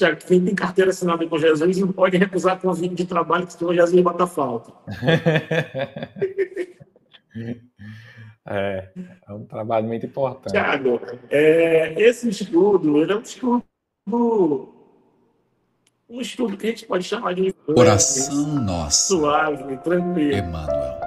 Tiago, quem tem carteira assinada com Jesus não pode recusar convite de trabalho, que senão Jesus bota falta. É um trabalho muito importante. Tiago, esse estudo, ele é um estudo que a gente pode chamar de Oração nossa, suave, tranquilo. Emmanuel.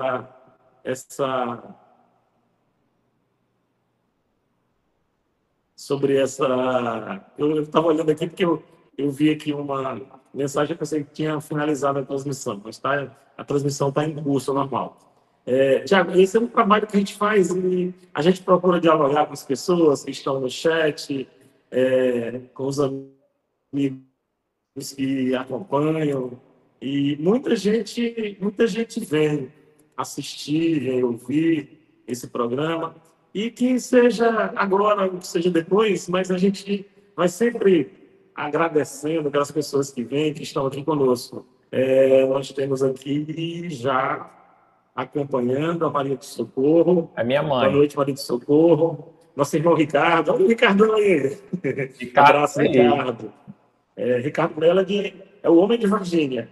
Sobre essa... Eu estava olhando aqui porque eu vi aqui uma mensagem, eu pensei que tinha finalizado a transmissão, mas a transmissão está em curso normal. Tiago, esse é um trabalho que a gente faz e a gente procura dialogar com as pessoas que estão no chat, com os amigos que acompanham, e muita gente vem assistir, vem ouvir esse programa, e que seja agora, que seja depois, mas a gente vai sempre agradecendo aquelas pessoas que vêm, que estão aqui conosco. Nós temos aqui já acompanhando a Maria do Socorro. É minha mãe. Boa noite, Maria do Socorro. Nosso irmão Ricardo. Olha o Ricardão aí. Abraço, Ricardo. Ricardo Mela é o homem de Virgínia.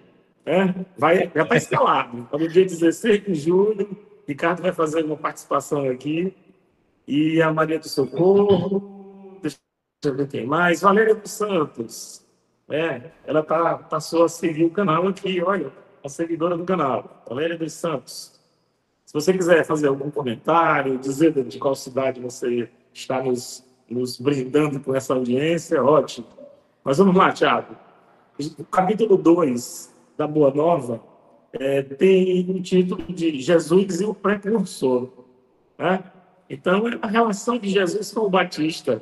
Já está escalado. No dia 16 de julho, Ricardo vai fazer uma participação aqui. E a Maria do Socorro. Deixa eu ver quem mais. Valéria dos Santos. Ela passou a seguir o canal aqui, olha. A seguidora do canal, Valéria dos Santos. Se você quiser fazer algum comentário, dizer de qual cidade você está nos brindando com essa audiência, ótimo. Mas vamos lá, Tiago. O capítulo 2 da Boa Nova tem o título de Jesus e o Precursor. Então, é a relação de Jesus com o Batista.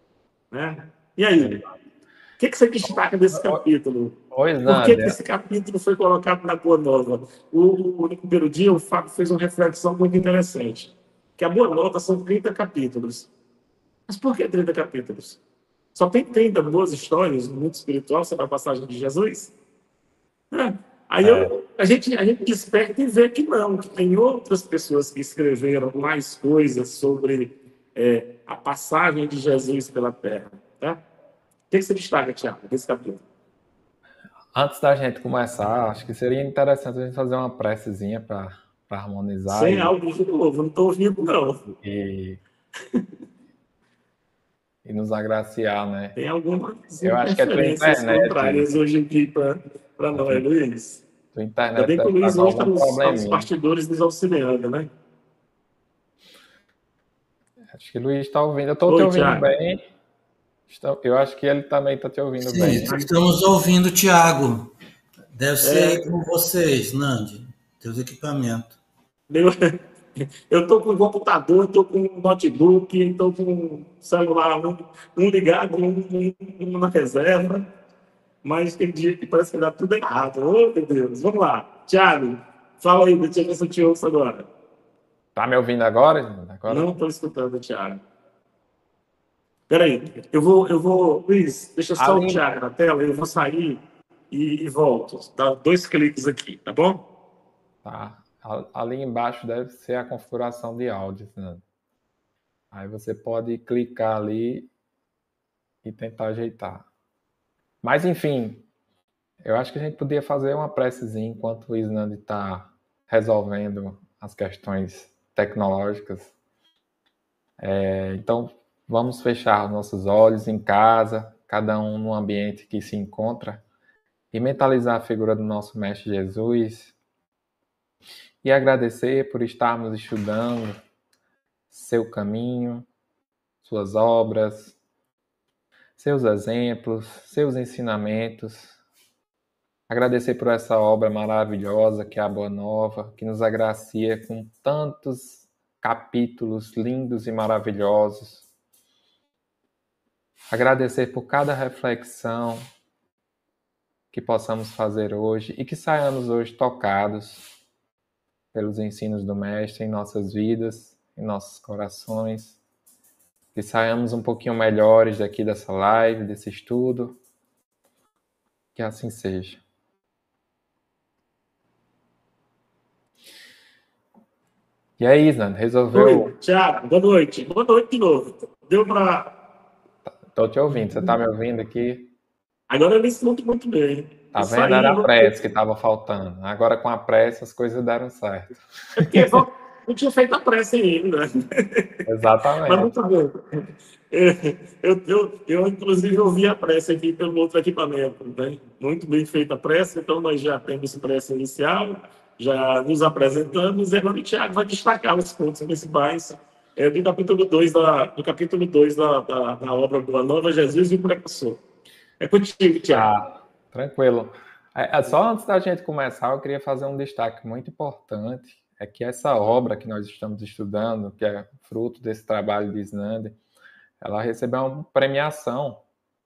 E aí? O que você destaca desse capítulo? Por que esse capítulo foi colocado na Boa Nova? No primeiro dia, o Fábio fez uma reflexão muito interessante. Que a Boa Nova são 30 capítulos. Mas por que 30 capítulos? Só tem 30 boas histórias no mundo espiritual sobre a passagem de Jesus? Aí a gente desperta e vê que não, que tem outras pessoas que escreveram mais coisas sobre a passagem de Jesus pela Terra. O que você destaca, Tiago, desse capítulo? Antes da gente começar, acho que seria interessante a gente fazer uma precezinha para harmonizar. Sem áudio de novo, não estou ouvindo, não. E nos agraciar, né? Tem algumas Eu acho que é tua internet contrárias hoje aqui para nós, Luiz. Tua internet Ainda bem que o Luiz hoje está nos probleminha. bastidores nos auxiliando, né? Acho que o Luiz está ouvindo. Eu estou te ouvindo Thiago. bem. Eu acho que ele também está te ouvindo Sim, bem. Estamos ouvindo, Tiago. Deve ser com vocês, Nandi. Teus equipamentos. Eu estou com o computador, estou com o notebook, estou com o celular, um ligado, um na reserva, mas tem dia que parece que dá tudo errado. Oh, meu Deus, vamos lá. Thiago, fala aí, deixa eu ver se eu te ouço agora. Tá me ouvindo agora? Não estou escutando, Thiago. Peraí, eu vou, Luiz, deixa só o Thiago na tela, eu vou sair e volto. Dá 2 cliques aqui, tá bom? Tá. Ali embaixo deve ser a configuração de áudio, né? Aí você pode clicar ali e tentar ajeitar. Mas, enfim, eu acho que a gente podia fazer uma precezinha enquanto o Isnandi está resolvendo as questões tecnológicas. Então, vamos fechar nossos olhos em casa, cada um no ambiente que se encontra, e mentalizar a figura do nosso Mestre Jesus e agradecer por estarmos estudando seu caminho, suas obras, seus exemplos, seus ensinamentos. Agradecer por essa obra maravilhosa que é a Boa Nova, que nos agracia com tantos capítulos lindos e maravilhosos. Agradecer por cada reflexão que possamos fazer hoje e que saiamos hoje tocados pelos ensinos do Mestre em nossas vidas, em nossos corações. Que saiamos um pouquinho melhores daqui dessa live, desse estudo. Que assim seja. E aí, Isnand, resolveu... Oi, Thiago, boa noite. Boa noite de novo. Deu para... Estou te ouvindo, você está me ouvindo aqui? Agora eu me sinto muito bem. Tá Isso vendo? aí, Era a prece que estava faltando. Agora, com a prece, as coisas deram certo. é porque não tinha feito a prece ainda. Mas Exatamente. muito bom. Eu, inclusive, ouvi a prece aqui pelo outro equipamento. Né? Muito bem feita a prece, então nós já temos prece inicial, já nos apresentamos, e agora o Tiago vai destacar os pontos principais do capítulo 2 da obra Boa Nova, Jesus e o Precursor. É contigo, Tiago. Tranquilo. Só antes da gente começar, eu queria fazer um destaque muito importante, é que essa obra que nós estamos estudando, que é fruto desse trabalho de Snande, ela recebeu uma premiação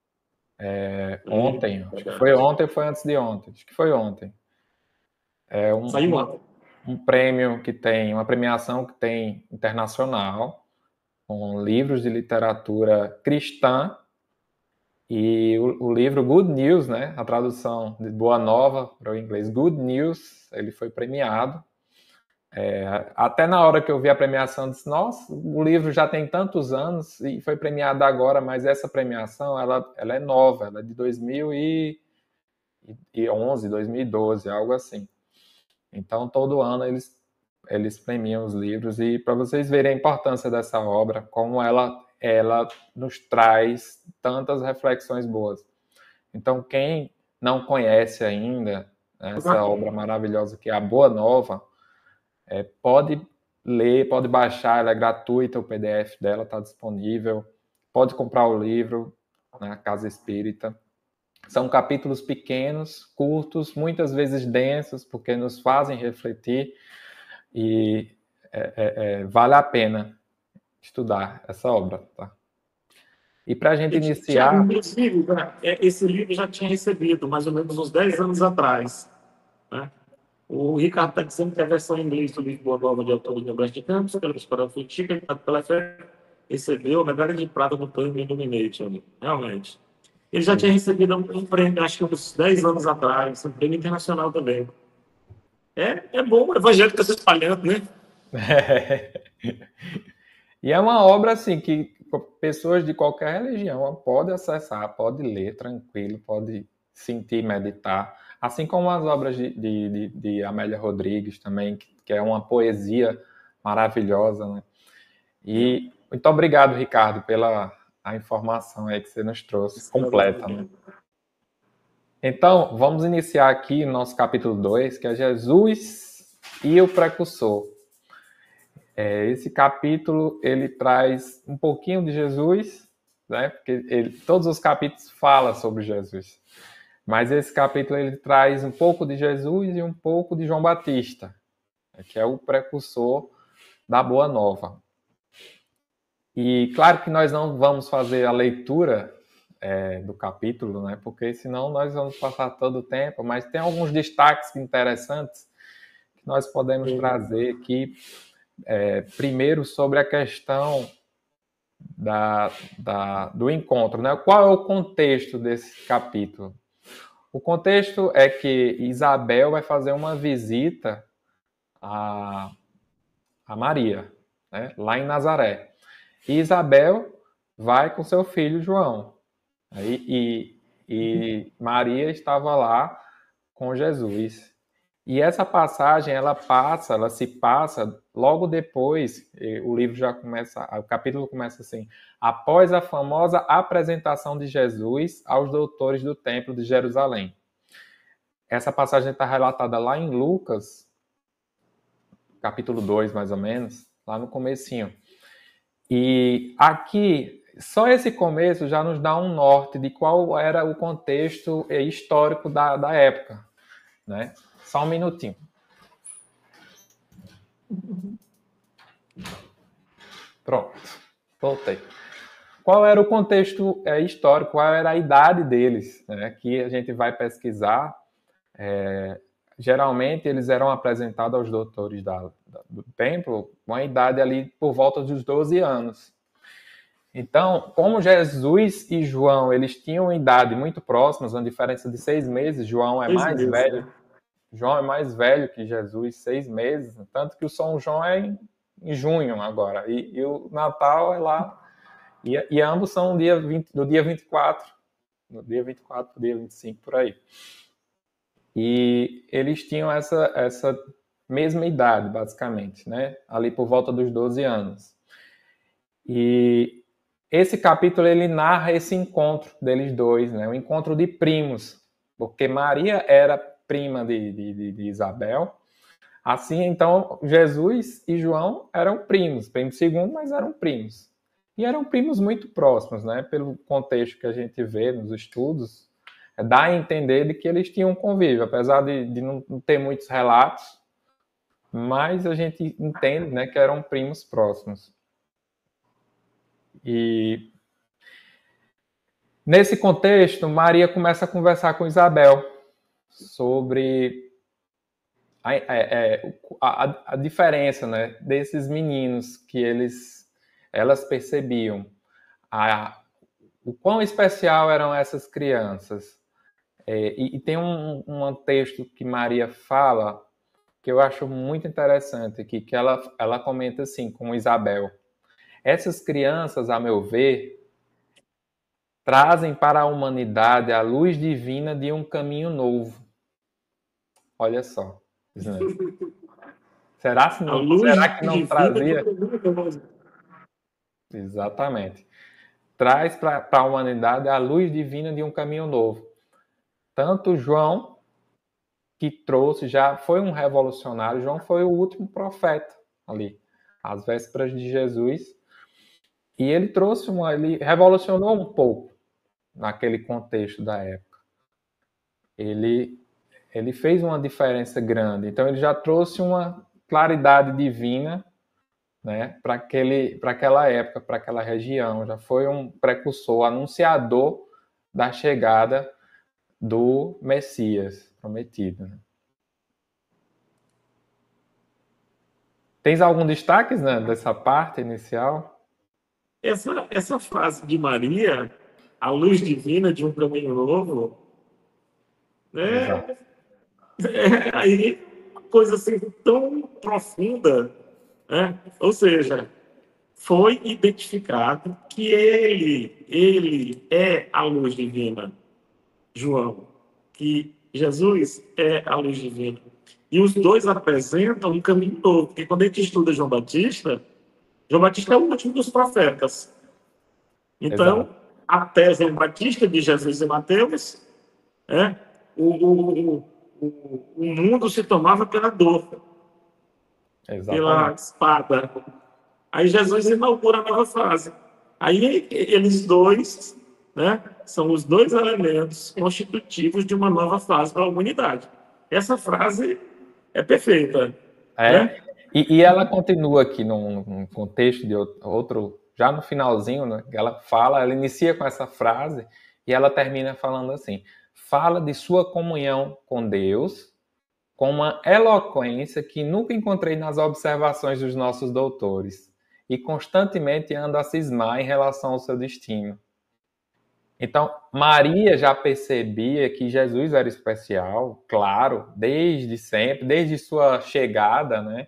ontem. Acho que foi ontem ou foi antes de ontem? Acho que foi ontem. Saiu ontem. Um prêmio que tem, uma premiação que tem internacional, com livros de literatura cristã, e o livro Good News, né, a tradução de Boa Nova para o inglês Good News, ele foi premiado. Até na hora que eu vi a premiação, eu disse, nossa, o livro já tem tantos anos e foi premiado agora, mas essa premiação, ela é nova, ela é de 2011, 2012, algo assim. Então, todo ano eles premiam os livros, e para vocês verem a importância dessa obra, como ela nos traz tantas reflexões boas. Então, quem não conhece ainda essa obra maravilhosa que é a Boa Nova, pode ler, pode baixar, ela é gratuita, o PDF dela está disponível, pode comprar o livro na Casa Espírita. São capítulos pequenos, curtos, muitas vezes densos, porque nos fazem refletir, e vale a pena estudar essa obra, tá? E para a gente iniciar... Inclusive, esse livro já tinha recebido, mais ou menos uns 10 anos atrás. Né? O Ricardo está dizendo que a versão em inglês do livro Boa Nova de autoria Brás de Campos, pela Escola Futica, pela fé, recebeu a medalha de prata no prêmio Illumination, realmente. Ele já tinha recebido um prêmio, acho que uns 10 anos atrás, um prêmio internacional também. É bom, o evangelho está se espalhando, né? E é uma obra assim que pessoas de qualquer religião podem acessar, podem ler tranquilo, podem sentir, meditar. Assim como as obras de Amélia Rodrigues também, que é uma poesia maravilhosa, né? E muito obrigado, Ricardo, pela a informação aí que você nos trouxe, completa, né? Então, vamos iniciar aqui o nosso capítulo 2, que é Jesus e o Precursor. Esse capítulo, ele traz um pouquinho de Jesus, né? Porque todos os capítulos falam sobre Jesus. Mas esse capítulo, ele traz um pouco de Jesus e um pouco de João Batista, que é o precursor da Boa Nova. E claro que nós não vamos fazer a leitura do capítulo, né? Porque senão nós vamos passar todo o tempo, mas tem alguns destaques interessantes que nós podemos trazer aqui. Primeiro, sobre a questão do encontro, né? Qual é o contexto desse capítulo? O contexto é que Isabel vai fazer uma visita a Maria, né? Lá em Nazaré. E Isabel vai com seu filho João. E Maria estava lá com Jesus. E essa passagem, ela se passa logo depois, o livro já começa, o capítulo começa assim, após a famosa apresentação de Jesus aos doutores do templo de Jerusalém. Essa passagem está relatada lá em Lucas, capítulo 2, mais ou menos, lá no comecinho. E aqui, só esse começo já nos dá um norte de qual era o contexto histórico da época, né? Só um minutinho. Pronto, voltei. Qual era o contexto histórico, qual era a idade deles, né? Que a gente vai pesquisar. Geralmente, eles eram apresentados aos doutores do templo com a idade ali por volta dos 12 anos. Então, como Jesus e João, eles tinham idade muito próximas, uma diferença de 6 meses, João é mais velho. João é mais velho que Jesus, 6 meses, tanto que o São João é em junho agora, e o Natal é lá, e ambos são do dia 24 no dia 24, dia 25, por aí. E eles tinham essa mesma idade, basicamente, né? Ali por volta dos 12 anos. E esse capítulo, ele narra esse encontro deles dois, né? Um encontro de primos, porque Maria era prima de Isabel. Assim, então, Jesus e João eram primos segundo, mas eram primos. E eram primos muito próximos, né? Pelo contexto que a gente vê nos estudos, dá a entender de que eles tinham um convívio, apesar de não ter muitos relatos, mas a gente entende, né, que eram primos próximos. E nesse contexto, Maria começa a conversar com Isabel sobre a diferença, né, desses meninos que elas percebiam, o quão especial eram essas crianças. E tem um texto que Maria fala que eu acho muito interessante aqui, que ela comenta assim com Isabel: essas crianças, a meu ver, trazem para a humanidade a luz divina de um caminho novo. Olha só. Será que não trazia? Exatamente. Traz para a humanidade a luz divina de um caminho novo. Tanto João, que trouxe, já foi um revolucionário, João foi o último profeta ali, às vésperas de Jesus, e ele ele revolucionou um pouco naquele contexto da época. Ele fez uma diferença grande, então ele já trouxe uma claridade divina, né, para aquela época, para aquela região, já foi um precursor, anunciador da chegada do Messias prometido. Né? Tens algum destaque, né, dessa parte inicial? Essa frase de Maria, a luz divina de um caminho novo, né? Aí uma coisa assim tão profunda, né? Ou seja, foi identificado que ele é a luz divina, João, que Jesus é a luz divina. E os dois apresentam um caminho novo, porque quando a gente estuda João Batista é o último dos profetas. Então, Exato. até João Batista, de Jesus e Mateus, né, o mundo se tomava pela dor, pela espada. Aí Jesus inaugura a nova fase. Aí eles dois, né, são os dois elementos constitutivos de uma nova fase para a humanidade. Essa frase é perfeita. Né? E ela continua aqui num contexto de outro, já no finalzinho, né, ela inicia com essa frase e ela termina falando assim: fala de sua comunhão com Deus com uma eloquência que nunca encontrei nas observações dos nossos doutores e constantemente anda a cismar em relação ao seu destino. Então, Maria já percebia que Jesus era especial, claro, desde sempre, desde sua chegada, né?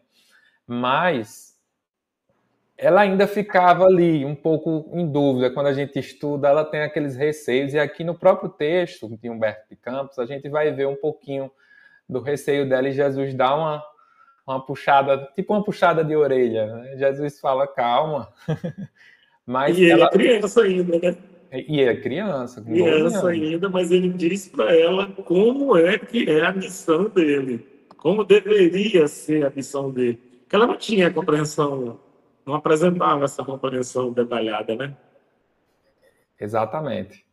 Mas ela ainda ficava ali, um pouco em dúvida. Quando a gente estuda, ela tem aqueles receios. E aqui no próprio texto de Humberto de Campos, a gente vai ver um pouquinho do receio dela e Jesus dá uma puxada, tipo uma puxada de orelha. Né? Jesus fala, calma. Mas e ele é criança ainda, né? E é criança, com 12 anos. Ainda, mas ele diz para ela como é que é a missão dele, como deveria ser a missão dele. Porque ela não tinha compreensão, não apresentava essa compreensão detalhada, né? Exatamente.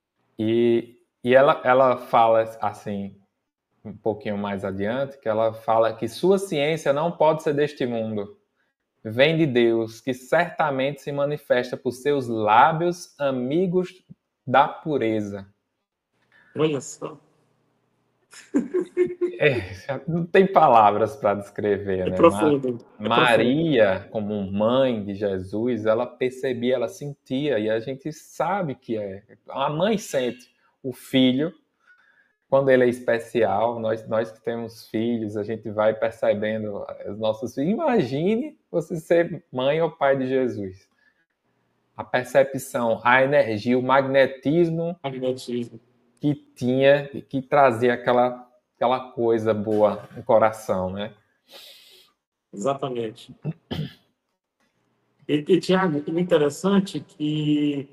E ela fala assim, um pouquinho mais adiante, que ela fala que sua ciência não pode ser deste mundo. Vem de Deus, que certamente se manifesta por seus lábios amigos da pureza. Olha só. Não tem palavras para descrever, né? Profundo. Maria, como mãe de Jesus, ela percebia, ela sentia, e a gente sabe que é. A mãe sente o filho quando ele é especial. Nós que temos filhos, a gente vai percebendo os nossos filhos. Imagine você ser mãe ou pai de Jesus. a percepção, a energia, o magnetismo que tinha, que trazia aquela coisa boa no coração, né? Exatamente. E Tiago, o interessante é que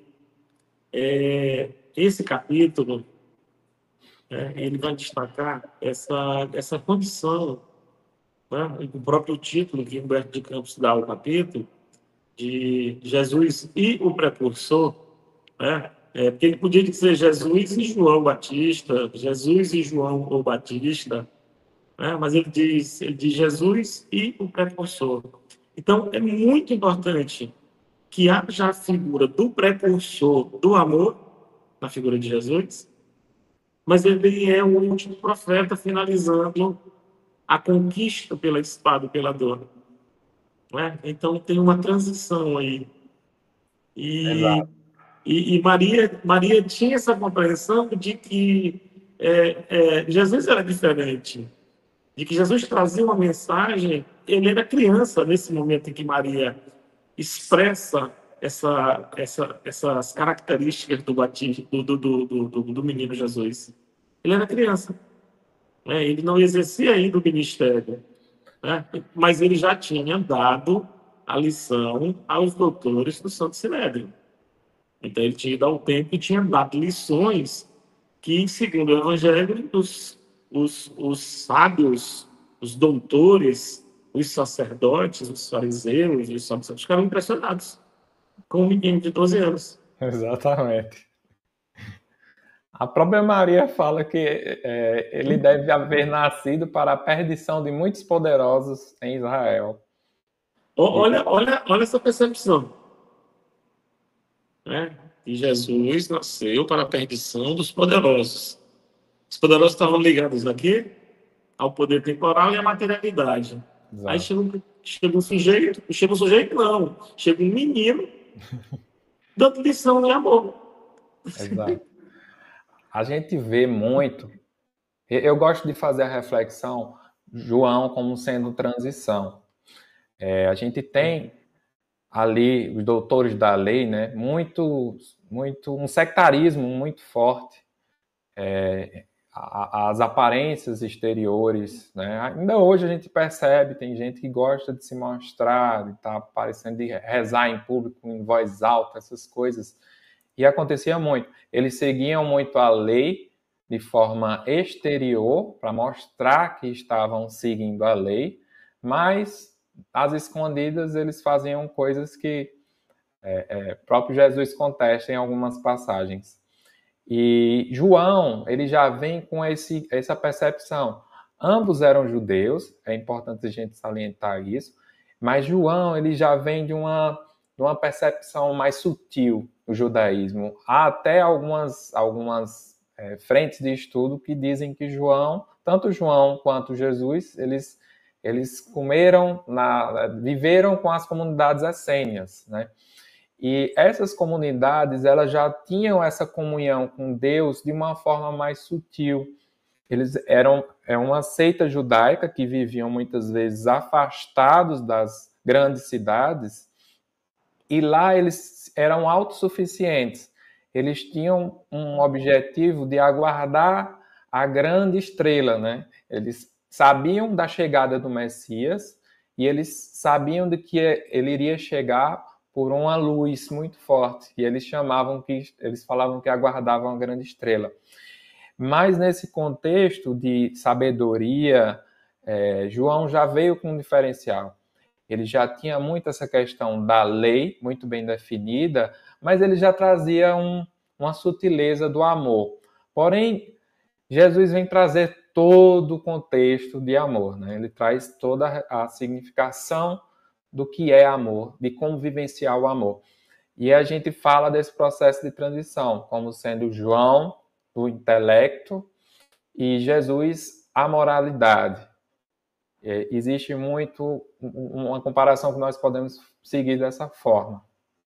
esse capítulo, ele vai destacar essa condição, né? O próprio título que Humberto de Campos dá ao capítulo, de Jesus e o precursor, né? Porque ele podia dizer Jesus e João Batista, Jesus e João o Batista, né? Mas ele diz Jesus e o precursor. Então, é muito importante que haja a figura do precursor do amor, na figura de Jesus, mas ele é o último profeta finalizando a conquista pela espada e pela dor. Né? Então, tem uma transição aí. Exato. E Maria tinha essa compreensão de que Jesus era diferente, de que Jesus trazia uma mensagem. Ele era criança nesse momento em que Maria expressa essas características do batismo do menino Jesus. Ele era criança, né? Ele não exercia ainda o ministério, né? Mas ele já tinha dado a lição aos doutores do Santo Sinédrio. Então ele tinha dado o tempo e tinha dado lições que, segundo o Evangelho, os sábios, os doutores, os sacerdotes, os fariseus, os saduceus ficaram impressionados com um menino de 12 anos. Exatamente. A própria Maria fala que ele deve haver nascido para a perdição de muitos poderosos em Israel. Olha essa percepção. Né? E Jesus nasceu para a perdição dos poderosos. Os poderosos estavam ligados aqui ao poder temporal e à materialidade. Exato. Aí chega um sujeito não, chega um menino dando lição de amor. Exato. A gente vê muito, eu gosto de fazer a reflexão, João como sendo transição. A gente tem ali os doutores da lei, né, um sectarismo muito forte, as aparências exteriores, né? Ainda hoje a gente percebe, tem gente que gosta de se mostrar, de estar parecendo de rezar em público, em voz alta, essas coisas. E acontecia muito. Eles seguiam muito a lei de forma exterior, para mostrar que estavam seguindo a lei, mas às escondidas eles faziam coisas que próprio Jesus contesta em algumas passagens. E João, ele já vem com essa percepção. Ambos eram judeus, é importante a gente salientar isso, mas João, ele já vem de uma percepção mais sutil do judaísmo. Há até algumas frentes de estudo que dizem que João, tanto João quanto Jesus, eles viveram com as comunidades essênias, né? E essas comunidades, elas já tinham essa comunhão com Deus de uma forma mais sutil. Eles eram uma seita judaica que viviam muitas vezes afastados das grandes cidades, e lá eles eram autossuficientes. Eles tinham um objetivo de aguardar a grande estrela, né? Eles sabiam da chegada do Messias e eles sabiam de que ele iria chegar por uma luz muito forte, e eles falavam que aguardavam a grande estrela. Mas nesse contexto de sabedoria, João já veio com um diferencial. Ele já tinha muito essa questão da lei, muito bem definida, mas ele já trazia uma sutileza do amor. Porém, Jesus vem trazer todo o contexto de amor, né? Ele traz toda a significação do que é amor, de como vivenciar o amor. E a gente fala desse processo de transição, como sendo João, o intelecto, e Jesus, a moralidade. Existe muito uma comparação que nós podemos seguir dessa forma.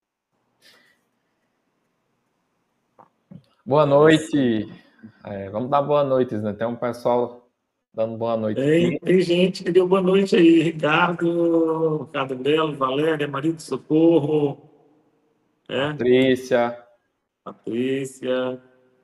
Boa noite. Vamos dar boa noite, né? Tem um pessoal dando boa noite. Tem gente que deu boa noite aí. Ricardo Belo, Valéria, Maria do Socorro, né? Patrícia. Patrícia.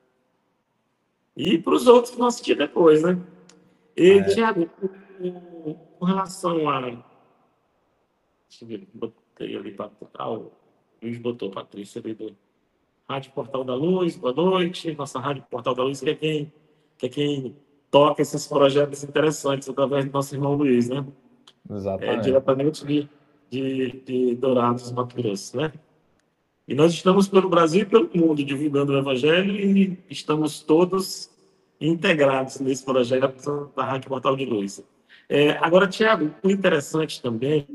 E para os outros que vão assistir depois, né? E, Tiago, com relação a. Deixa eu ver, botei ali para. O Luiz botou Patrícia ali do Rádio Portal da Luz, boa noite. Nossa Rádio Portal da Luz, que é quem toca esses projetos interessantes através do nosso irmão Luiz, né? Exatamente. Diretamente de Dourados, Mato Grosso, né? E nós estamos pelo Brasil e pelo mundo divulgando o Evangelho e estamos todos integrados nesse projeto da Rádio Portal de Luz. Agora, Tiago, o interessante também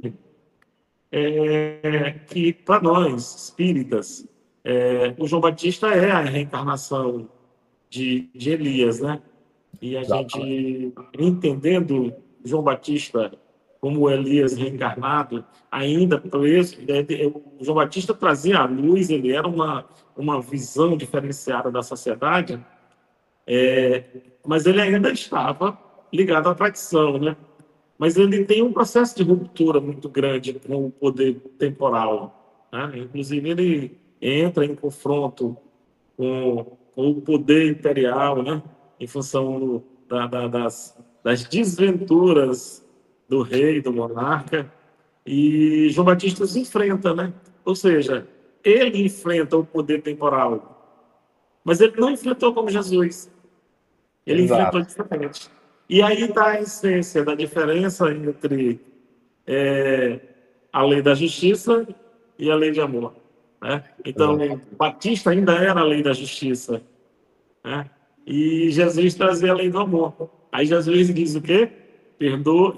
é que, para nós, espíritas, o João Batista é a reencarnação de Elias, né? E a Exatamente. gente, entendendo João Batista como Elias reencarnado, ainda preso, o João Batista trazia a luz, ele era uma visão diferenciada da sociedade, mas ele ainda estava ligado à tradição, né? Mas ele tem um processo de ruptura muito grande com o poder temporal, né? Inclusive, ele entra em confronto com o poder imperial, né? Em função das desventuras do rei, do monarca, e João Batista os enfrenta, né? Ou seja, ele enfrenta o poder temporal, mas ele não enfrentou como Jesus, ele enfrentou Exato. diferente. E aí está a essência da diferença entre a lei da justiça e a lei de amor, né? Então, Exato. Batista ainda era a lei da justiça, né? E Jesus trazia a lei do amor. Aí Jesus diz o quê? Perdoa,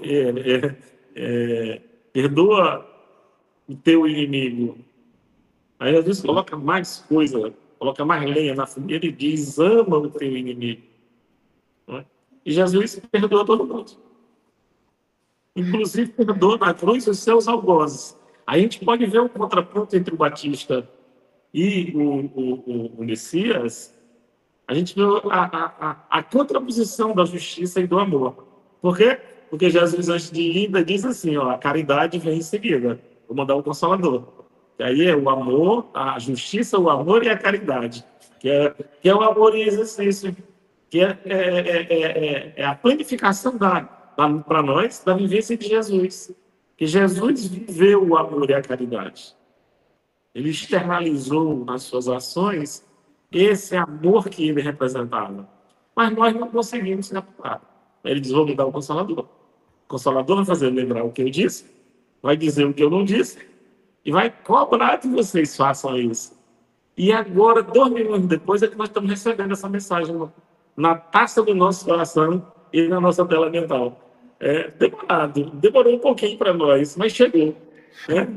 perdoa o teu inimigo. Aí Jesus coloca mais coisa, coloca mais lenha na fogueira e diz: ama o teu inimigo. Não é? E Jesus perdoa todo mundo. Inclusive perdoa na cruz os seus algozes. Aí a gente pode ver um contraponto entre o Batista e o Messias. A gente vê a contraposição da justiça e do amor. Por quê? Porque Jesus, antes de ir, ainda diz assim, ó, a caridade vem em seguida. Vou mandar o Consolador. E aí é o amor, a justiça, o amor e a caridade. Que é o amor em exercício. Que é a planificação para nós da vivência de Jesus. Que Jesus viveu o amor e a caridade. Ele externalizou nas suas ações esse amor que ele representava. Mas nós não conseguimos captar. Ele diz: vou me dar o Consolador. O Consolador vai fazer lembrar o que eu disse, vai dizer o que eu não disse, e vai cobrar que vocês façam isso. E agora, 2000 anos depois, é que nós estamos recebendo essa mensagem na taça do nosso coração e na nossa tela mental. Demorou um pouquinho para nós, mas chegou. Né?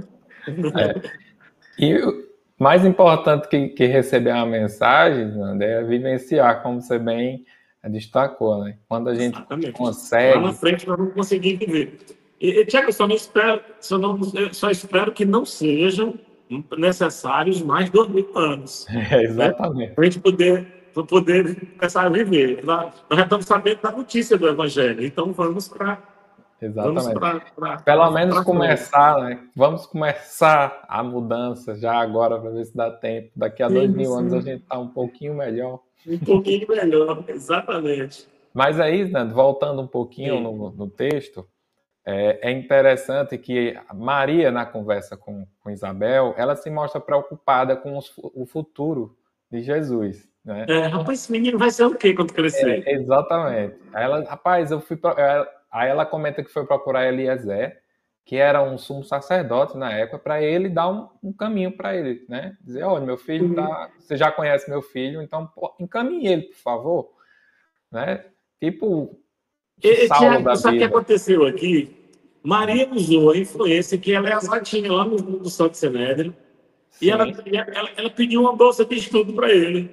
E o mais importante que receber uma mensagem, Nando, é vivenciar, como você bem destacou, né? Quando a gente consegue... Lá na frente nós não conseguimos viver. Tiago, eu só espero que não sejam necessários mais 2000 anos. Exatamente. Né? Para a gente poder começar a viver. Nós já estamos sabendo da notícia do Evangelho, então vamos para... Exatamente. Pelo menos começar, né? Vamos começar a mudança já agora para ver se dá tempo. Daqui a 2000 anos a gente está um pouquinho melhor. Um pouquinho melhor, exatamente. Mas aí, Nando, voltando um pouquinho no texto, é interessante que Maria, na conversa com Isabel, ela se mostra preocupada com o futuro de Jesus. Né? Rapaz, esse menino vai ser o quê quando crescer? Exatamente. Aí ela, rapaz, aí ela comenta que foi procurar Eliezer, que era um sumo sacerdote na época, para ele dar um caminho para ele, né? Dizer: olha, meu filho você já conhece meu filho, então encaminhe ele, por favor, né? Tipo, Tiago, sabe o que aconteceu aqui? Maria usou a influência que ela é azatinha lá no Santo Sinédrio, e ela pediu uma bolsa de estudo para ele.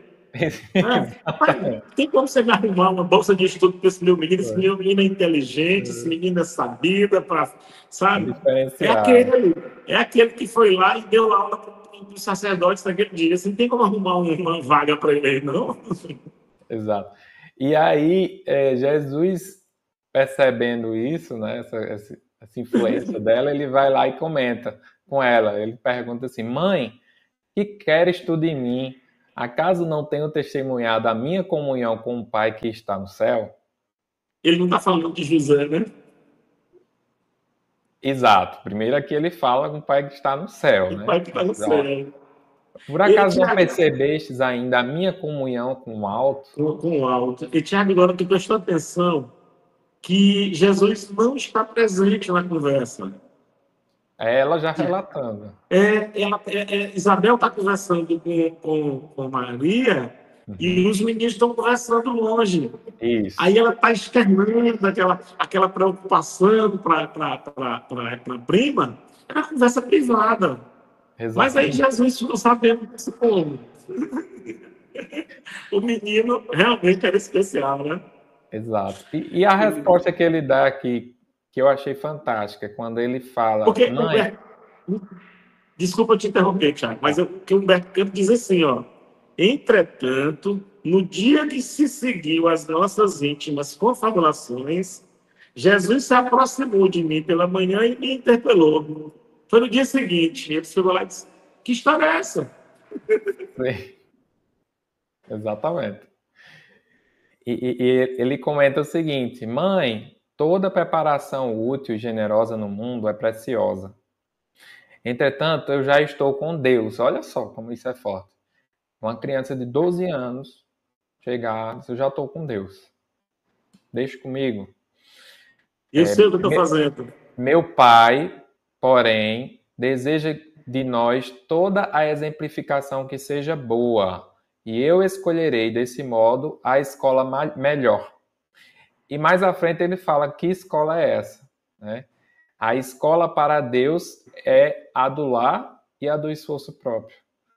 Tem como você me arrumar uma bolsa de estudo para esse meu menino? Esse meu menino é inteligente, esse menino é sabido, sabe? É aquele que foi lá e deu aula para os sacerdotes naquele dia. Você não tem como arrumar uma vaga para ele, não? Exato. E aí, Jesus, percebendo isso, né, essa influência dela, ele vai lá e comenta com ela. Ele pergunta assim: mãe, Que queres tu de mim? Acaso não tenho testemunhado a minha comunhão com o Pai que está no céu? Ele não está falando de José, né? Exato. Primeiro aqui ele fala com o Pai que está no céu, O né? Pai que está no céu. Por acaso não percebestes ainda a minha comunhão com o alto? Com o alto. E, Tiago, agora tu prestou atenção que Jesus não está presente na conversa. É ela já relatando. Isabel está conversando com Maria e os meninos estão conversando longe. Isso. Aí ela está externando aquela preocupação para a prima, é uma conversa privada. Exatamente. Mas aí Jesus ficou sabendo desse povo. O menino realmente era especial, né? Exato. E a resposta que ele dá aqui, que eu achei fantástica, quando ele fala... Porque, mãe... Desculpa te interromper, Thiago, mas o que o Humberto Campos diz assim, ó. Entretanto, no dia que se seguiu as nossas íntimas confabulações, Jesus se aproximou de mim pela manhã e me interpelou. Foi no dia seguinte. Ele chegou lá e disse, que história é essa? Sim. Exatamente. E ele comenta o seguinte, mãe, toda preparação útil e generosa no mundo é preciosa. Entretanto, eu já estou com Deus. Olha só como isso é forte. Uma criança de 12 anos chegar, eu já estou com Deus. Deixa comigo. Eu sei o que eu estou fazendo. Meu pai, porém, deseja de nós toda a exemplificação que seja boa. E eu escolherei, desse modo, a escola melhor. E mais à frente ele fala que escola é essa, né? A escola para Deus é a do lar e a do esforço próprio.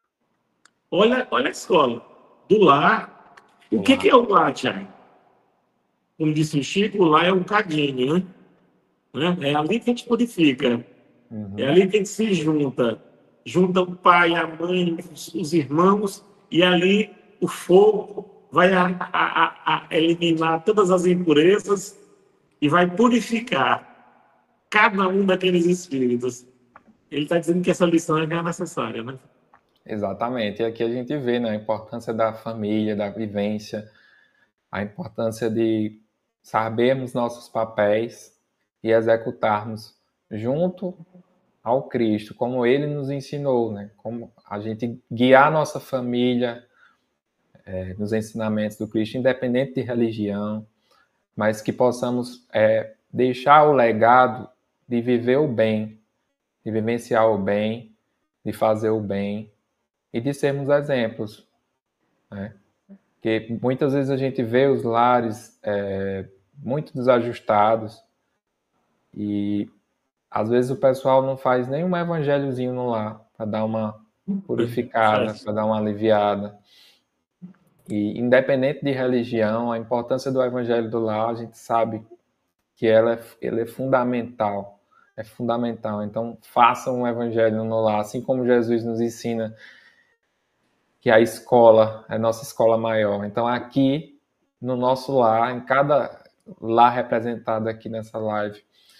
Olha a escola. Do lar. O que é o lar, Thiago? Como disse o Chico, o lar é um cadinho, né? É ali que a gente purifica. Uhum. É ali que a gente se junta. Junta o pai, a mãe, os irmãos, e ali o fogo vai eliminar todas as impurezas e vai purificar cada um daqueles espíritos. Ele está dizendo que essa lição é necessária, né? Exatamente. E aqui a gente vê, né, a importância da família, da vivência, a importância de sabermos nossos papéis e executarmos junto ao Cristo, como Ele nos ensinou, né? Como a gente guiar nossa família nos ensinamentos do Cristo, independente de religião, mas que possamos deixar o legado de viver o bem, de vivenciar o bem, de fazer o bem e de sermos exemplos, né? Porque muitas vezes a gente vê os lares muito desajustados e às vezes o pessoal não faz nenhum evangelhozinho no lar para dar uma purificada, para dar uma aliviada. E independente de religião, a importância do evangelho do lar, a gente sabe que ele é fundamental. É fundamental. Então, façam um evangelho no lar, assim como Jesus nos ensina que a escola é a nossa escola maior. Então, aqui, no nosso lar, em cada lar representado aqui nessa live,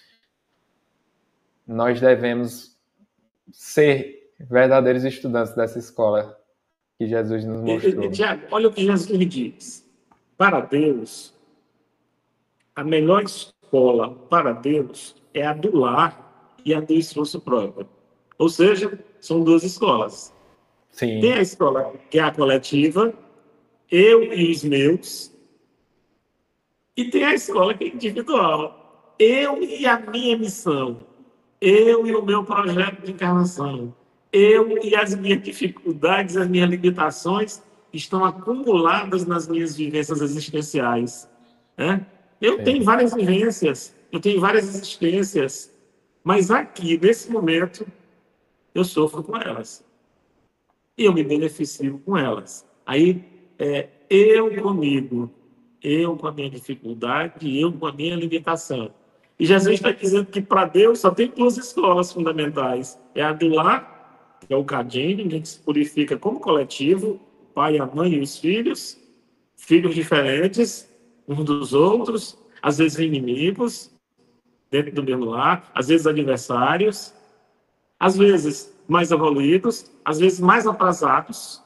nós devemos ser verdadeiros estudantes dessa escola que Jesus nos mostrou. Tiago, olha o que Jesus diz. Para Deus, a melhor escola para Deus é a do lar e a do esforço próprio. Ou seja, são duas escolas. Sim. Tem a escola que é a coletiva, eu e os meus, e tem a escola que é individual, eu e a minha missão, eu e o meu projeto de encarnação, eu e as minhas dificuldades, as minhas limitações estão acumuladas nas minhas vivências existenciais, né? Eu tenho várias vivências, eu tenho várias existências, mas aqui, nesse momento, eu sofro com elas. E eu me beneficio com elas. Aí, eu comigo, eu com a minha dificuldade, eu com a minha limitação. E Jesus está dizendo que para Deus só tem duas escolas fundamentais. É a do lar, que é o cadinho, a gente se purifica como coletivo, o pai, a mãe e os filhos diferentes uns dos outros, às vezes inimigos, dentro do mesmo lar, às vezes adversários, às vezes mais evoluídos, às vezes mais atrasados,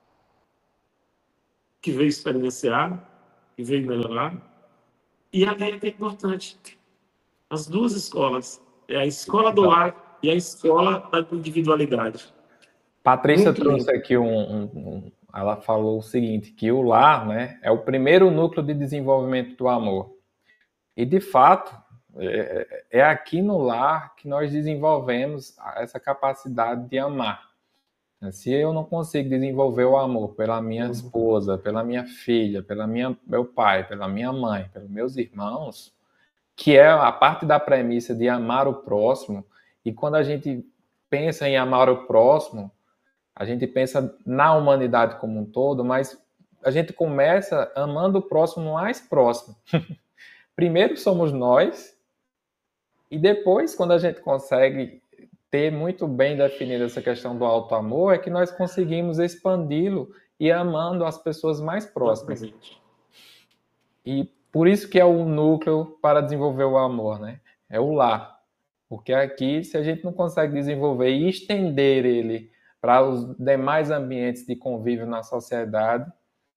que veio experienciar, que veio melhorar. E ali é que é importante. As duas escolas. É a escola do lar e a escola da individualidade. Patrícia trouxe aqui ela falou o seguinte, que o lar, né, é o primeiro núcleo de desenvolvimento do amor. E, de fato, é aqui no lar que nós desenvolvemos essa capacidade de amar. Se eu não consigo desenvolver o amor pela minha esposa, pela minha filha, meu pai, pela minha mãe, pelos meus irmãos, que é a parte da premissa de amar o próximo, e quando a gente pensa em amar o próximo, a gente pensa na humanidade como um todo, mas a gente começa amando o próximo mais próximo. Primeiro somos nós, e depois, quando a gente consegue ter muito bem definida essa questão do auto-amor, é que nós conseguimos expandi-lo e amando as pessoas mais próximas. E por isso que é o núcleo para desenvolver o amor, né? É o lar. Porque aqui, se a gente não consegue desenvolver e estender ele para os demais ambientes de convívio na sociedade,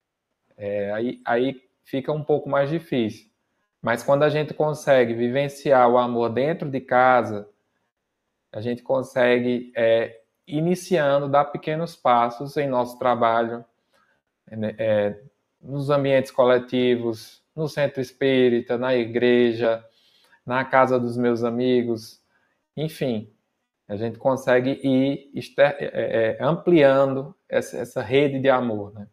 aí fica um pouco mais difícil. Mas quando a gente consegue vivenciar o amor dentro de casa, a gente consegue, iniciando, dar pequenos passos em nosso trabalho, nos ambientes coletivos, no centro espírita, na igreja, na casa dos meus amigos, enfim, a gente consegue ir ampliando essa rede de amor, né?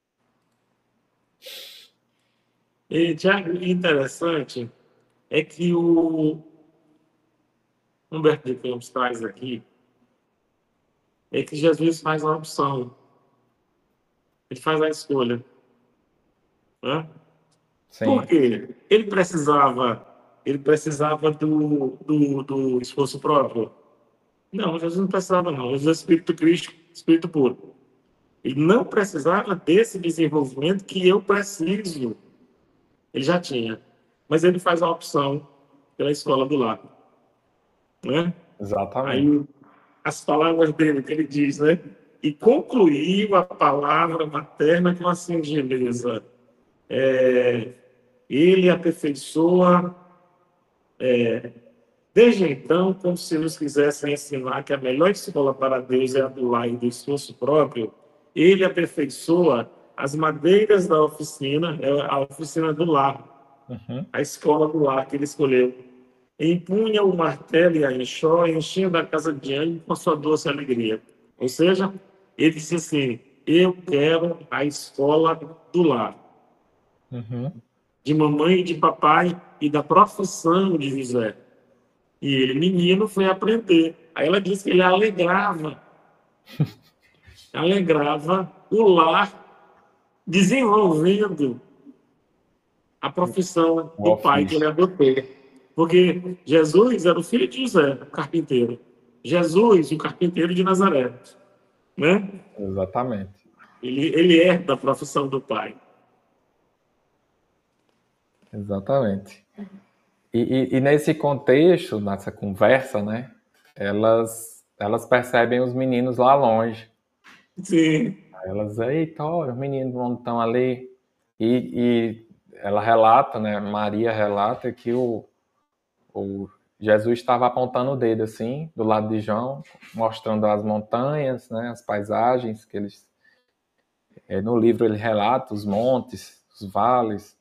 E, Tiago, interessante é que o Humberto de Campos traz aqui é que Jesus faz a opção. Ele faz a escolha. Né? Por quê? Ele precisava do esforço próprio? Não, Jesus não precisava, não. Jesus é Espírito Cristo, Espírito puro. Ele não precisava desse desenvolvimento que eu preciso. Ele já tinha. Mas ele faz a opção pela escola do lar. Né? Exatamente. Aí, as palavras dele, que ele diz, né? E concluiu a palavra materna com a singeleza. Ele aperfeiçoa, desde então, como se nos quisesse ensinar que a melhor escola para Deus é a do lar e do esforço próprio, ele aperfeiçoa as madeiras da oficina, a oficina do lar, a escola do lar que ele escolheu. Empunha o martelo e a enxó, enchendo a casa de ânimo com a sua doce alegria. Ou seja, ele disse assim, eu quero a escola do lar. De mamãe e de papai e da profissão de José. E ele, menino, foi aprender. Aí ela disse que ele alegrava o lar, desenvolvendo a profissão do pai que ele adotou. Porque Jesus era o filho de José, o carpinteiro. Jesus, o carpinteiro de Nazaré. Né? Exatamente. Ele herda a profissão do pai. Exatamente. E nesse contexto, nessa conversa, né, elas percebem os meninos lá longe. Sim. Elas, eita, olha, os meninos estão ali. E ela relata, né, Maria relata que o Jesus estava apontando o dedo assim, do lado de João, mostrando as montanhas, né, as paisagens que eles... no livro ele relata os montes, os vales.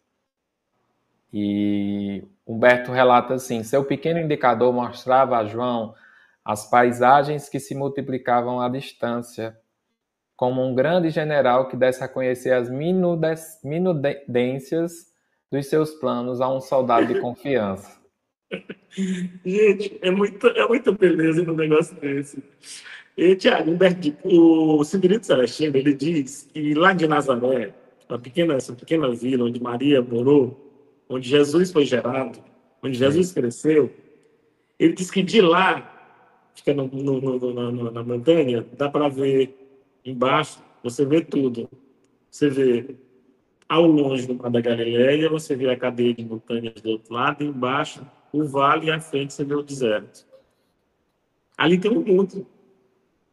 E Humberto relata assim, seu pequeno indicador mostrava a João as paisagens que se multiplicavam à distância, como um grande general que desse a conhecer as minudências dos seus planos a um soldado de confiança. Gente, é muita beleza no negócio desse. E, Tiago, o Severino Celestino, ele diz que lá de Nazaré, essa pequena vila onde Maria morou, onde Jesus foi gerado, onde Jesus cresceu, ele diz que de lá, fica na montanha, dá para ver embaixo, você vê tudo. Você vê ao longe do Mar da Galileia, você vê a cadeia de montanhas do outro lado, e embaixo o vale e à frente você vê o deserto. Ali tem um mundo.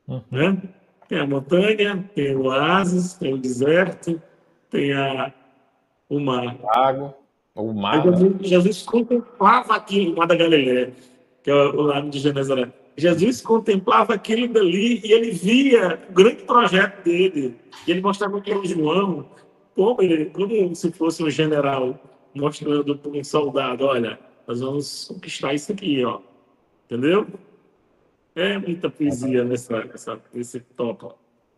né? Tem a montanha, tem o oásis, tem o deserto, tem o mar. Lago, o Aí mar, né? Jesus contemplava aquilo, o mar da Galileia, que é o lago de Genezaré. Jesus contemplava aquilo dali e ele via o grande projeto dele. E ele mostrava para o João como se fosse um general mostrando para um soldado, olha, nós vamos conquistar isso aqui, ó. Entendeu? É muita poesia nesse tópico.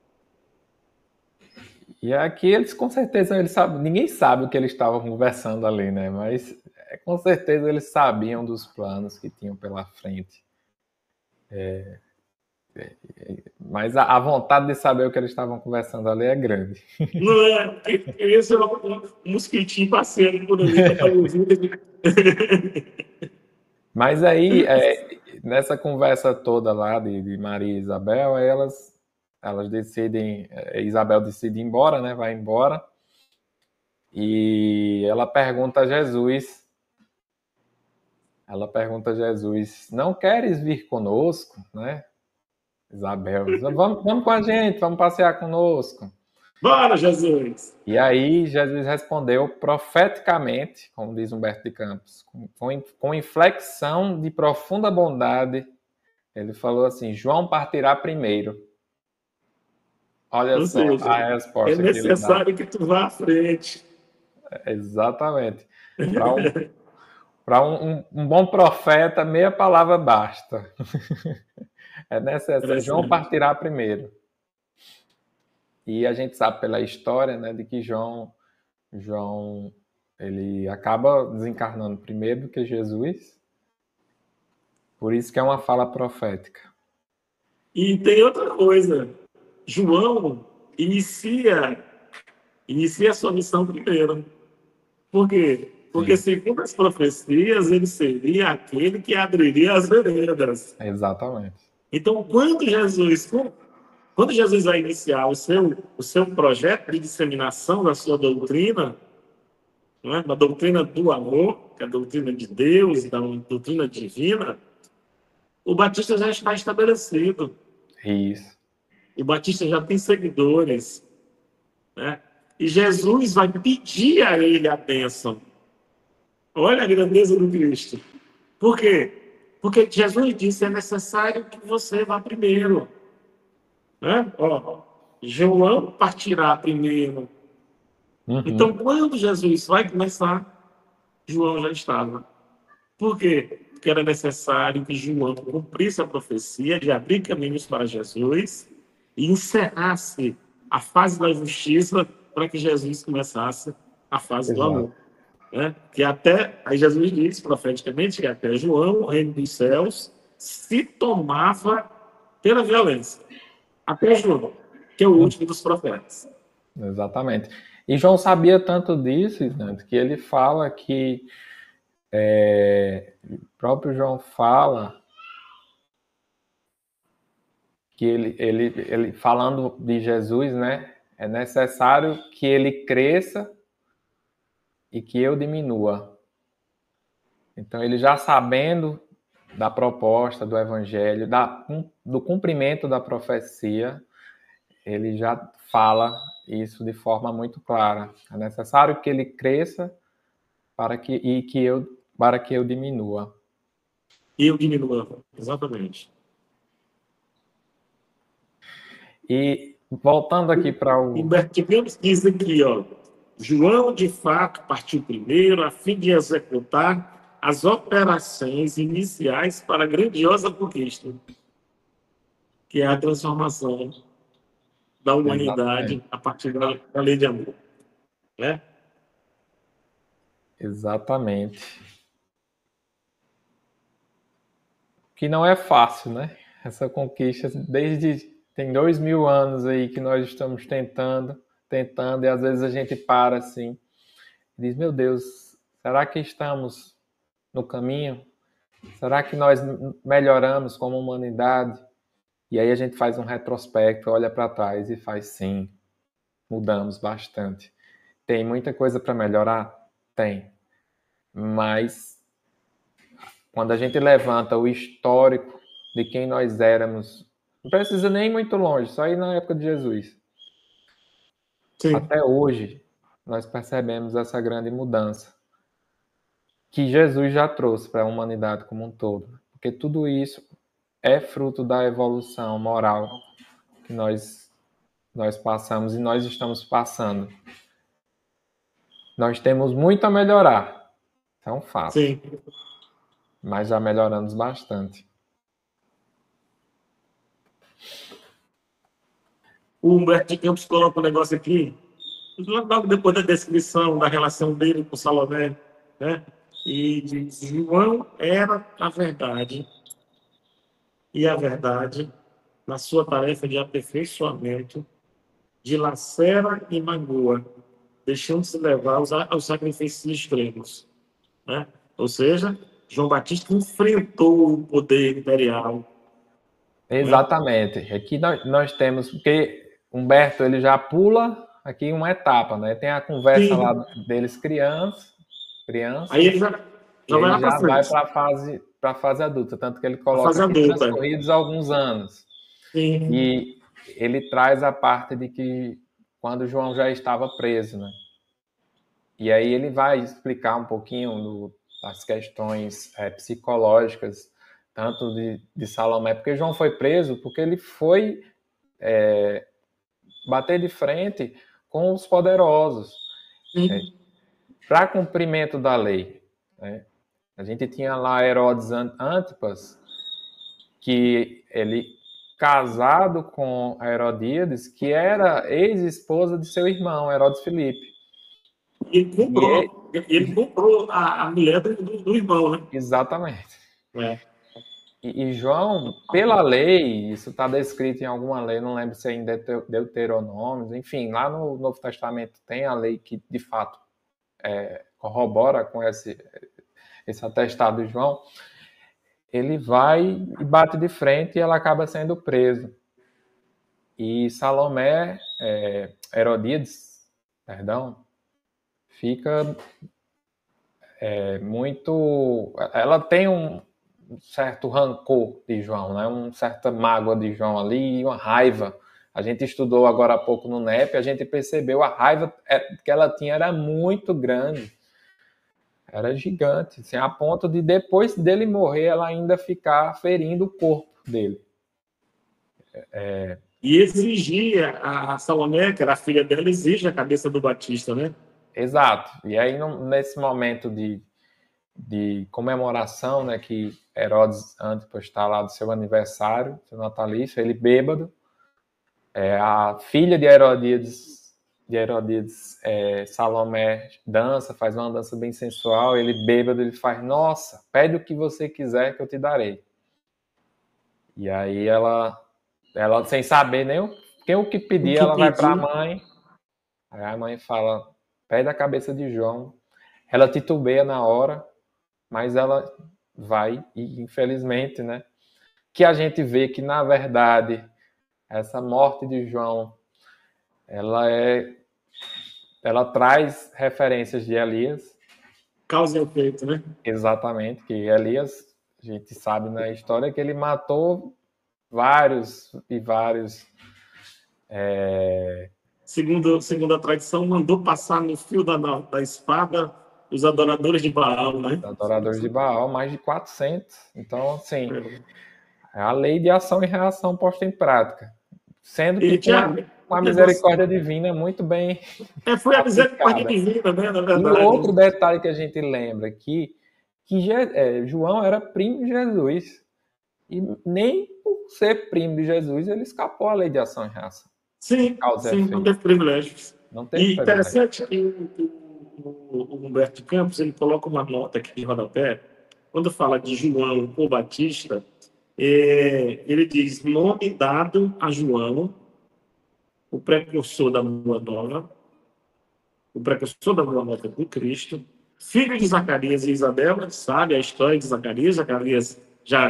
E aqui eles, com certeza, eles sabem, ninguém sabe o que eles estavam conversando ali, né? Mas com certeza eles sabiam dos planos que tinham pela frente. Mas a vontade de saber o que eles estavam conversando ali é grande. Não é? Esse é um mosquitinho passeando por ali, tá ouvindo. Mas aí, nessa conversa toda lá de Maria e Isabel, elas decidem, Isabel decide ir embora, né? Vai embora. E ela pergunta a Jesus, não queres vir conosco, né? Isabel, vamos com a gente, vamos passear conosco. Bora, Jesus! E aí Jesus respondeu profeticamente, como diz Humberto de Campos, com inflexão de profunda bondade. Ele falou assim: João partirá primeiro. Olha Ou só seja, a é resposta que ele dá. necessário que tu vá à frente. Exatamente. Para um bom profeta, meia palavra basta. É necessário. João partirá primeiro. E a gente sabe pela história, né, de que João ele acaba desencarnando primeiro do que Jesus. Por isso que é uma fala profética. E tem outra coisa. João inicia a sua missão primeiro. Por quê? Porque, segundo as profecias, ele seria aquele que abriria as veredas. Exatamente. Então, quando Jesus vai iniciar o seu projeto de disseminação da sua doutrina, não é? Da doutrina do amor, que é a doutrina de Deus, da doutrina divina, o Batista já está estabelecido. Isso. O Batista já tem seguidores, né? E Jesus vai pedir a ele a bênção. Olha a grandeza do Cristo. Por quê? Porque Jesus disse, é necessário que você vá primeiro. Né? Ó, João partirá primeiro. Uhum. Então, quando Jesus vai começar, João já estava. Por quê? Porque era necessário que João cumprisse a profecia de abrir caminhos para Jesus e encerrasse a fase da justiça para que Jesus começasse a fase do amor. Né? Que até, aí Jesus diz profeticamente que até João, o reino dos céus, se tomava pela violência. Até João, que é o último dos profetas. Exatamente. E João sabia tanto disso, né, que ele fala que o próprio João fala que ele falando de Jesus, né, é necessário que ele cresça e que eu diminua. Então, ele já sabendo da proposta do evangelho, do cumprimento da profecia, ele já fala isso de forma muito clara. É necessário que ele cresça para que eu diminua. E eu diminua, exatamente. E voltando aqui para o... Humberto Campos diz aqui, ó, João, de fato, partiu primeiro a fim de executar as operações iniciais para a grandiosa conquista, que é a transformação da humanidade a partir da lei de amor. Né? Exatamente. Que não é fácil, né? Essa conquista, tem 2000 anos aí que nós estamos tentando, e às vezes a gente para assim, diz, meu Deus, será que estamos no caminho? Será que nós melhoramos como humanidade? E aí a gente faz um retrospecto, olha para trás e faz sim, mudamos bastante. Tem muita coisa para melhorar? Tem. Mas quando a gente levanta o histórico de quem nós éramos Não precisa nem ir muito longe, só ir na época de Jesus. Sim. Até hoje, nós percebemos essa grande mudança que Jesus já trouxe para a humanidade como um todo. Porque tudo isso é fruto da evolução moral que nós passamos e nós estamos passando. Nós temos muito a melhorar, é um fato. Sim. Mas já melhoramos bastante. O Humberto de Campos coloca um negócio aqui, logo depois da descrição da relação dele com Salomé, né? E diz: João era a verdade, e a verdade, na sua tarefa de aperfeiçoamento, dilacera e magoa, deixando-se levar aos sacrifícios extremos, né? Ou seja, João Batista enfrentou o poder imperial. Exatamente. Né? Aqui nós temos, porque Humberto ele já pula aqui uma etapa, né? Tem a conversa Sim. lá deles criança. Aí ele já vai para a fase adulta, tanto que ele coloca transcorridos alguns anos. Sim. E ele traz a parte de que quando João já estava preso, né? E aí ele vai explicar um pouquinho das questões psicológicas, tanto de Salomé, porque João foi preso porque ele foi bater de frente com os poderosos, para cumprimento da lei. Né? A gente tinha lá Herodes Antipas, que ele casado com a Herodíades, que era ex-esposa de seu irmão, Herodes Filipe. Ele comprou a mulher do irmão, né? Exatamente. E João, pela lei, isso está descrito em alguma lei, não lembro se é em Deuteronômio, enfim, lá no Novo Testamento tem a lei que, de fato, corrobora com esse atestado de João. Ele vai e bate de frente e ela acaba sendo preso. E Salomé, Herodíades, fica muito... Ela tem um certo rancor de João, né? Uma certa mágoa de João ali e uma raiva. A gente estudou agora há pouco no NEP, a gente percebeu a raiva que ela tinha era muito grande. Era gigante, assim, a ponto de depois dele morrer, ela ainda ficar ferindo o corpo dele. E exigia, a Salomé, que era a filha dela, exige a cabeça do Batista, né? Exato. E aí, nesse momento de comemoração, né, que Herodes Antipas está lá do seu aniversário, seu natalício, ele bêbado, a filha de Herodíades, Salomé, dança, faz uma dança bem sensual, ele bêbado, ele faz, nossa, pede o que você quiser que eu te darei. E aí ela sem saber nem o que pedir, ela vai para a mãe, aí a mãe fala, pede a cabeça de João. Ela titubeia na hora, mas ela vai, e infelizmente, né, que a gente vê que, na verdade, essa morte de João, ela traz referências de Elias. Causa e efeito, né? Exatamente, que Elias, a gente sabe na história que ele matou vários e vários... Segundo a tradição, mandou passar no fio da espada os adoradores de Baal, né? Os adoradores de Baal, mais de 400. Então, assim, é a lei de ação e reação posta em prática. Sendo que com a misericórdia divina muito bem... foi a misericórdia divina, né? Na verdade. E outro detalhe que a gente lembra aqui, que João era primo de Jesus. E nem por ser primo de Jesus, ele escapou à lei de ação e reação. Sim, não teve privilégios. E interessante que o Humberto de Campos, ele coloca uma nota aqui em rodapé, quando fala de João ou Batista, ele diz, nome dado a João, o precursor da Boa Nova, do Cristo, filho de Zacarias e Isabel, sabe a história de Zacarias já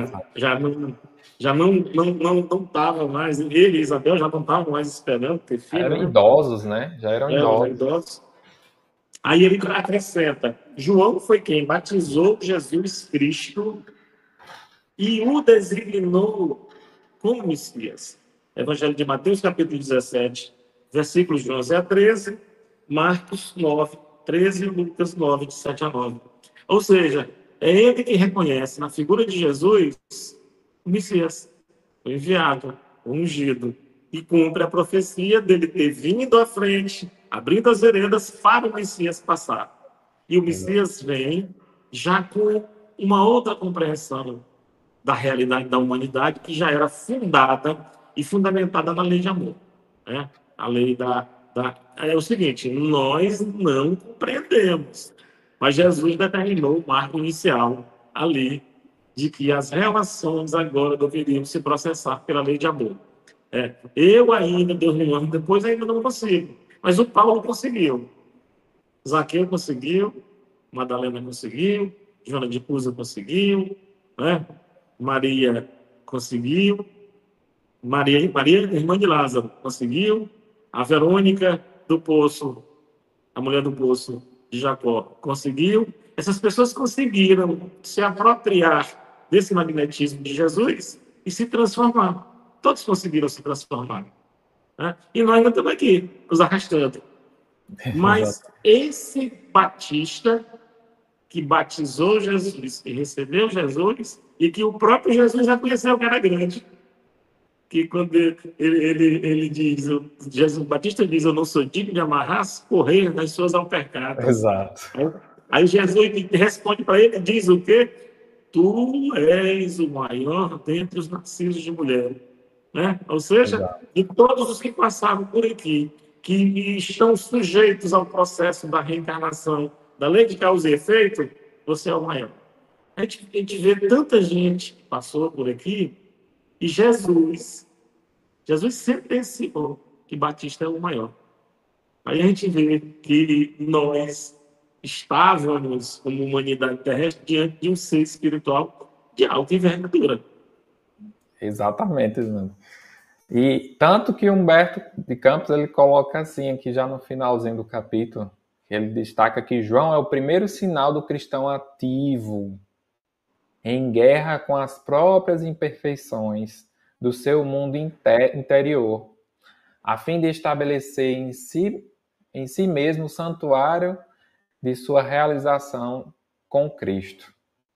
não estava mais, ele e Isabel já não estavam mais esperando ter filho. Eram idosos, né? Já eram idosos. Aí ele acrescenta, João foi quem batizou Jesus Cristo e o designou como Messias. Evangelho de Mateus, capítulo 17, versículos de 11 a 13, Marcos 9, 13 e Lucas 9, de 7 a 9. Ou seja, é ele que reconhece na figura de Jesus o Messias, o enviado, o ungido, e cumpre a profecia dele ter vindo à frente, abrindo as veredas para o Messias passar. E o Messias vem já com uma outra compreensão da realidade da humanidade que já era fundada e fundamentada na lei de amor. Né? A lei é o seguinte, nós não compreendemos, mas Jesus determinou o marco inicial ali de que as relações agora deveriam se processar pela lei de amor. Eu ainda, 2000 anos depois, ainda não consigo, mas o Paulo conseguiu. Zaqueu conseguiu, Madalena conseguiu, Joana de Cusa conseguiu, né? Maria conseguiu, Maria, irmã de Lázaro, conseguiu, a Verônica do Poço, a mulher do Poço de Jacó, conseguiu. Essas pessoas conseguiram se apropriar desse magnetismo de Jesus e se transformar. Todos conseguiram se transformar. Né? E nós ainda estamos aqui, nos arrastando. Mas esse Batista que batizou Jesus, que recebeu Jesus, e que o próprio Jesus reconheceu que era grande. Que quando ele diz, Jesus Batista diz, eu não sou digno de amarrar, correr nas suas alpercatas. Exato. Aí Jesus responde para ele, diz o quê? Tu és o maior dentre os nascidos de mulher. Né? Ou seja, exato, de todos os que passaram por aqui, que estão sujeitos ao processo da reencarnação, da lei de causa e efeito, você é o maior. A gente vê tanta gente que passou por aqui e Jesus sempre ensinou que Batista é o maior. Aí a gente vê que nós estávamos, como humanidade terrestre, diante de um ser espiritual de alta envergadura. Exatamente, Nando. E tanto que Humberto de Campos ele coloca assim, aqui já no finalzinho do capítulo, ele destaca que João é o primeiro sinal do cristão ativo, em guerra com as próprias imperfeições do seu mundo interior, a fim de estabelecer em si mesmo o santuário de sua realização com Cristo.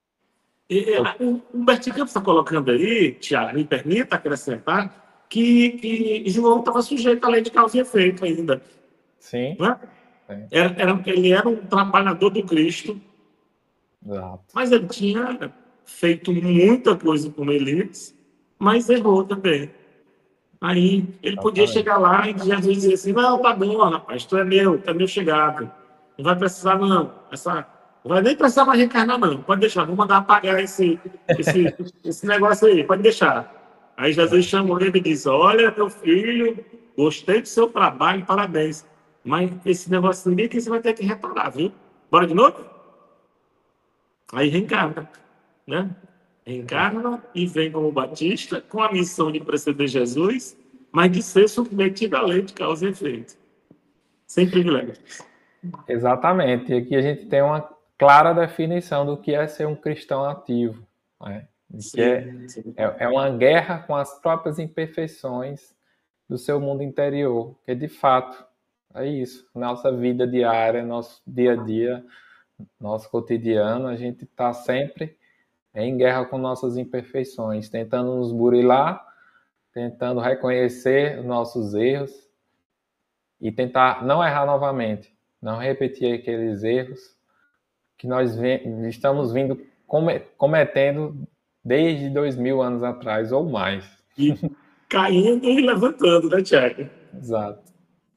O Humberto de Campos está colocando aí, Tiago, me permita acrescentar, que João estava sujeito à lei de causa e efeito ainda. Sim. Não é? Ele era um trabalhador do Cristo, exato, mas ele tinha feito muita coisa com Elias, mas errou também. Aí ele podia chegar lá e Jesus dizer assim, não, tá bom, rapaz, tu é meu chegado. Não vai precisar, não. Não vai nem precisar mais reencarnar, não. Pode deixar, vou mandar apagar esse negócio aí, pode deixar. Aí Jesus chamou ele e disse, olha, meu filho, gostei do seu trabalho, parabéns. Mas esse negócio ali que você vai ter que reparar, viu? Bora de novo? Aí reencarna, né? Reencarna e vem como Batista com a missão de preceder Jesus, mas de ser submetido à lei de causa e efeito. Sem privilégios. Exatamente. E aqui a gente tem uma clara definição do que é ser um cristão ativo. Né? Que é uma guerra com as próprias imperfeições do seu mundo interior. Que de fato é isso. Nossa vida diária, nosso dia a dia, nosso cotidiano, a gente está sempre em guerra com nossas imperfeições, tentando nos burilar, tentando reconhecer nossos erros e tentar não errar novamente, não repetir aqueles erros que nós estamos vindo cometendo desde 2000 anos atrás ou mais. E caindo e levantando, né, Tiago? Exato.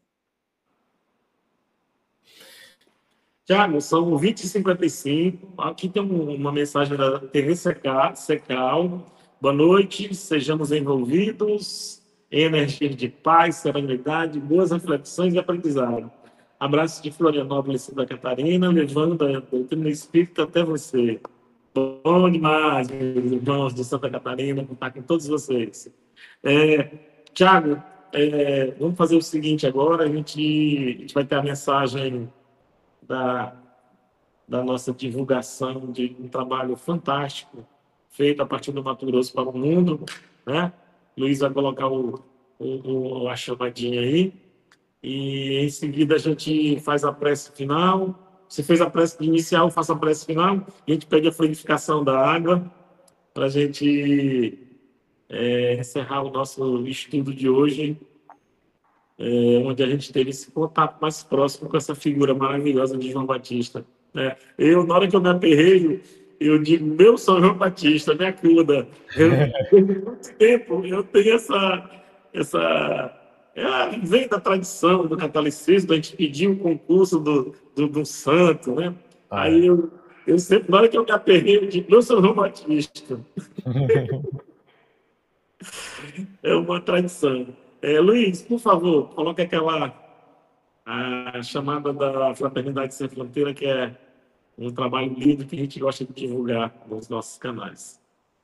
Tiago, são 20h55. Aqui tem uma mensagem da TV Secal. Boa noite, sejamos envolvidos em energias de paz, serenidade, boas reflexões e aprendizado. Abraço de Florianópolis, Santa Catarina, levando a doutrina espírita até você. Bom demais, meus irmãos de Santa Catarina, contar com todos vocês. Tiago, vamos fazer o seguinte agora, a gente vai ter a mensagem da nossa divulgação de um trabalho fantástico feito a partir do Mato Grosso para o mundo, né? Luiz vai colocar a chamadinha aí. E em seguida a gente faz a prece final. Você fez a prece inicial, faça a prece final. E a gente pede a fluidificação da água para a gente encerrar o nosso estudo de hoje, onde a gente teve esse contato mais próximo com essa figura maravilhosa de João Batista. Na hora que eu me aperreio, eu digo, meu São João Batista, me acuda. Por muito tempo eu tenho vem da tradição do catolicismo, a gente pediu o concurso do santo, né? Aí eu sempre, na hora que eu me aperreio, eu digo, meu São João Batista. É uma tradição. Luiz, por favor, coloque a chamada da Fraternidade Sem Fronteira, que é um trabalho lindo que a gente gosta de divulgar nos nossos canais.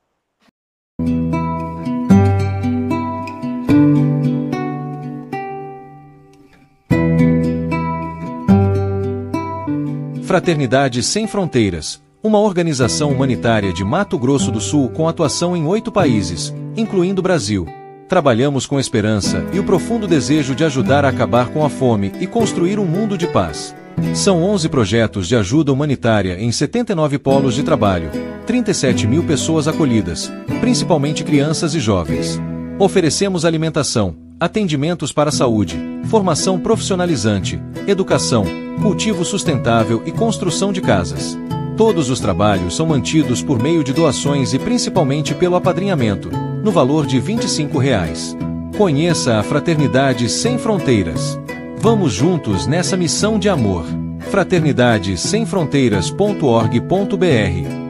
Fraternidade Sem Fronteiras, uma organização humanitária de Mato Grosso do Sul com atuação em 8 países, incluindo o Brasil. Trabalhamos com esperança e o profundo desejo de ajudar a acabar com a fome e construir um mundo de paz. São 11 projetos de ajuda humanitária em 79 polos de trabalho, 37 mil pessoas acolhidas, principalmente crianças e jovens. Oferecemos alimentação, atendimentos para a saúde, formação profissionalizante, educação, cultivo sustentável e construção de casas. Todos os trabalhos são mantidos por meio de doações e principalmente pelo apadrinhamento, no valor de R$ 25. Conheça a Fraternidade Sem Fronteiras. Vamos juntos nessa missão de amor. fraternidadesemfronteiras.org.br.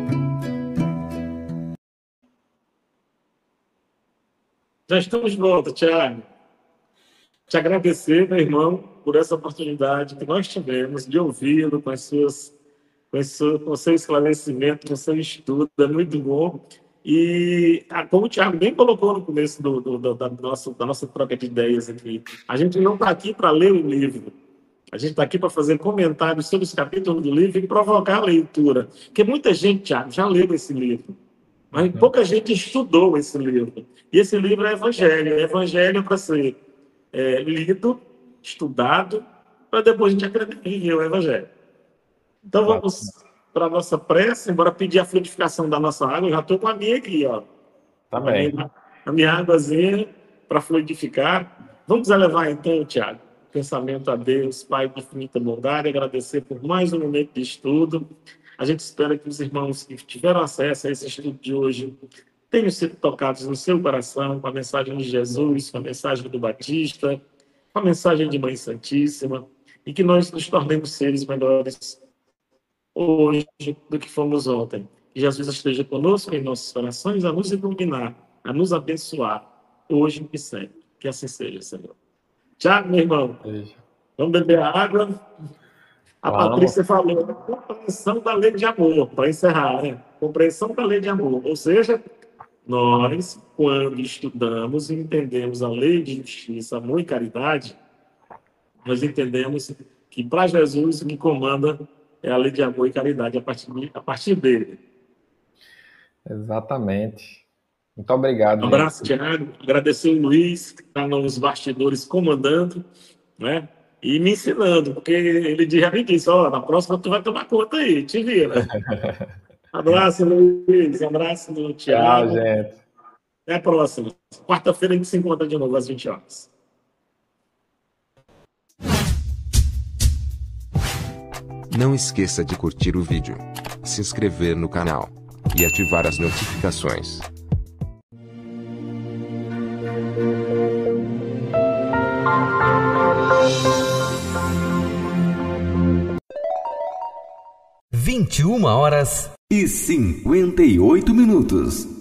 Já estamos de volta, Tiago. Te agradecer, meu irmão, por essa oportunidade que nós tivemos de ouvi-lo com seu esclarecimento, com seu estudo, é muito bom. E, como o Tiago bem colocou no começo da nossa troca de ideias aqui, a gente não está aqui para ler o livro, a gente está aqui para fazer comentários sobre os capítulos do livro e provocar a leitura. Porque muita gente, Tiago, já leu esse livro, mas pouca gente estudou esse livro. E esse livro é Evangelho para ser lido, estudado, para depois a gente aprender a viver o Evangelho. Então vamos para a nossa prece, embora pedir a fluidificação da nossa água. Eu já estou com a minha aqui, ó. Também. A minha águazinha para fluidificar. Vamos elevar então, Tiago, pensamento a Deus, Pai de infinita bondade, agradecer por mais um momento de estudo. A gente espera que os irmãos que tiveram acesso a esse estudo de hoje tenham sido tocados no seu coração com a mensagem de Jesus, com a mensagem do Batista, com a mensagem de Mãe Santíssima, e que nós nos tornemos seres melhores hoje do que fomos ontem. Que Jesus esteja conosco em nossos corações, a nos iluminar, a nos abençoar, hoje e sempre. Que assim seja, Senhor. Tiago, meu irmão, vamos beber a água. A Patrícia falou, compreensão da lei de amor, para encerrar, né? Compreensão da lei de amor. Ou seja, nós, quando estudamos e entendemos a lei de justiça, amor e caridade, nós entendemos que para Jesus o que comanda é a lei de amor e caridade a partir dele. Exatamente. Muito obrigado. Um abraço, Tiago. Agradecer o Luiz, que está nos bastidores comandando, né? E me ensinando, porque ele já me disse, na próxima tu vai tomar conta aí, te vira. Abraço, Luiz. Abraço do Tiago. Tchau, gente. Até a próxima. Quarta-feira a gente se encontra de novo às 20 horas. Não esqueça de curtir o vídeo, se inscrever no canal e ativar as notificações. (21h58).